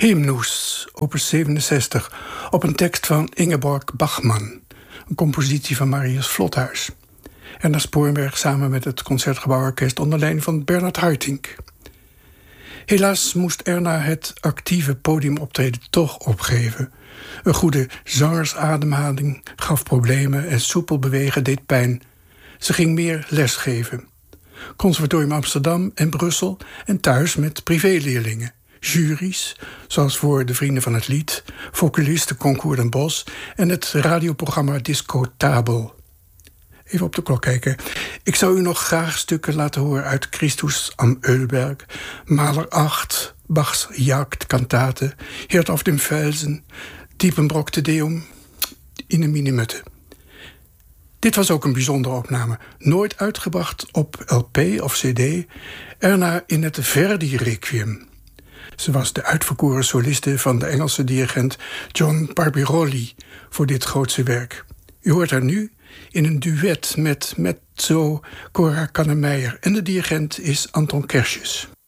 Hymnus, opus 67, op een tekst van Ingeborg Bachmann, een compositie van Marius Vlothuis. Erna Sporenberg samen met het Concertgebouworkest onder leiding van Bernard Haitink. Helaas moest Erna het actieve podiumoptreden toch opgeven. Een goede zangersademhaling gaf problemen en soepel bewegen deed pijn. Ze ging meer lesgeven. Conservatorium Amsterdam en Brussel en thuis met privéleerlingen. Juries, zoals voor de Vrienden van het Lied, vocalisten Concours Den Bosch en het radioprogramma Disco Tabel. Even op de klok kijken. Ik zou u nog graag stukken laten horen uit Christus am Ölberg, Mahler 8, Bachs Jagdkantate, Heert auf dem Felsen, Diepenbrock te Deum, in een minimutte. Dit was ook een bijzondere opname. Nooit uitgebracht op LP of CD. Erna in het Verdi-requiem. Ze was de uitverkoren soliste van de Engelse dirigent John Barbirolli voor dit grootse werk. U hoort haar nu in een duet met mezzo Cora Kannemeyer en de dirigent is Anton Kersjes.